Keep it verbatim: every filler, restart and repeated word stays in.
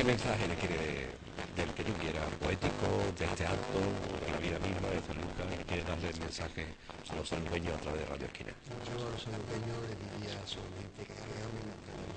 mensaje le quiere, del que tú quieras, poético, de este acto, de la vida misma de San Lucas, quiere darle el mensaje a los sanluqueños a través de Radio Esquina? Yo a los sanluqueños les diría solamente que amen